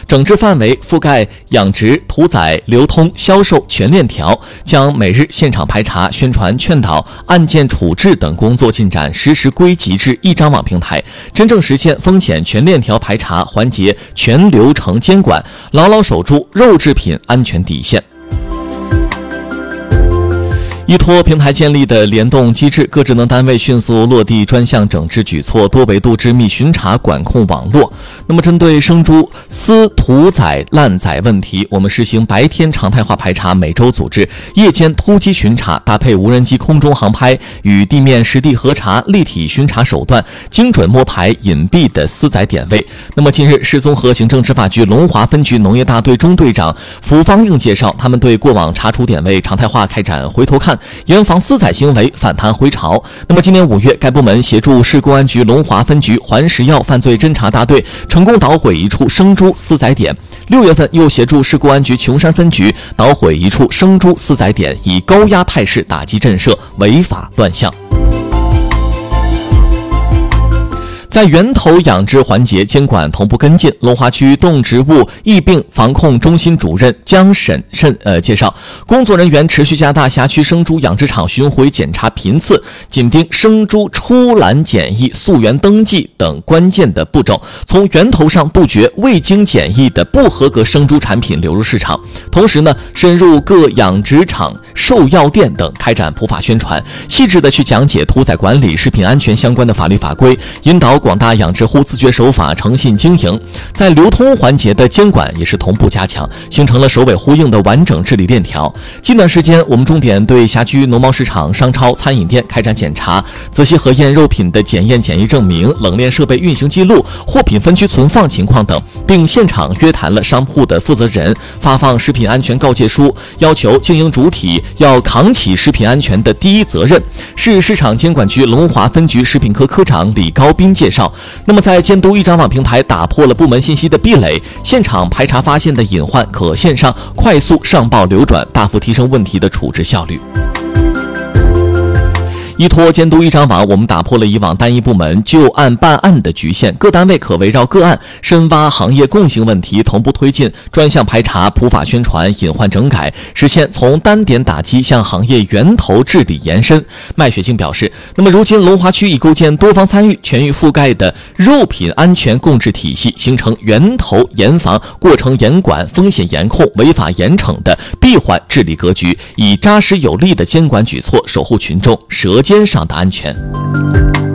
整治范围覆盖养殖、屠宰、流通、销售全链条，将每日现场排查、宣传劝导、案件处置等工作进展实时归集至一张网平台，真正实现风险全链条排查，环节全流程监管，牢牢守住肉制品安全底线。依托平台建立的联动机制，各职能单位迅速落地专项整治举措，多维度织密巡查管控网络。那么针对生猪私屠宰滥宰问题，我们实行白天常态化排查，每周组织夜间突击巡查，搭配无人机空中航拍与地面实地核查立体巡查手段，精准摸排隐蔽的私宰点位。那么近日，市综合行政执法局龙华分局农业大队中队长符方应介绍，他们对过往查处点位常态化开展回头看，严防私宰行为反弹回潮。那么今年5月，该部门协助市公安局龙华分局环食药犯罪侦查大队成功捣毁一处生猪私宰点。6月份又协助市公安局琼山分局捣毁一处生猪私宰点，以高压态势打击震慑违法乱象。在源头养殖环节监管同步跟进，龙华区动植物疫病防控中心主任江审慎介绍，工作人员持续加大辖区生猪养殖场巡回检查频次，紧盯生猪出栏检疫、溯源登记等关键的步骤，从源头上杜绝未经检疫的不合格生猪产品流入市场。同时呢，深入各养殖场、售药店等开展普法宣传，细致的去讲解屠宰管理、食品安全相关的法律法规，引导广大养殖户自觉守法、诚信经营。在流通环节的监管也是同步加强，形成了首尾呼应的完整治理链条。近段时间，我们重点对辖区农贸市场、商超、餐饮店开展检查，仔细核验肉品的检验检疫证明、冷链设备运行记录、货品分区存放情况等，并现场约谈了商户的负责人，发放食品安全告诫书，要求经营主体要扛起食品安全的第一责任。市市场监管局龙华分局食品科科长李高斌介绍，那么在监督一张网平台打破了部门信息的壁垒，现场排查发现的隐患可线上快速上报流转，大幅提升问题的处置效率。依托监督一张网，我们打破了以往单一部门就案办案的局限，各单位可围绕个案深挖行业共性问题，同步推进专项排查、普法宣传、隐患整改，实现从单点打击向行业源头治理延伸。麦雪静表示，那么如今龙华区已构建多方参与、全域覆盖的肉品安全共治体系，形成源头严防、过程严管、风险严控、违法严惩的闭环治理格局，以扎实有力的监管举措守护群众舌尖上的安全。